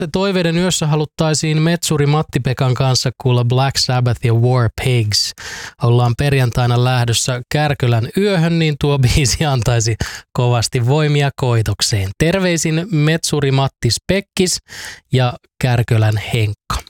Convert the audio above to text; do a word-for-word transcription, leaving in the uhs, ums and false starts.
Toiveiden yössä haluttaisiin metsuri Matti-Pekan kanssa kuulla Black Sabbath ja War Pigs. Ollaan perjantaina lähdössä Kärkölän yöhön, niin tuo biisi antaisi kovasti voimia koitokseen. Terveisin metsuri Matti Spekkis ja Kärkölän Henkka.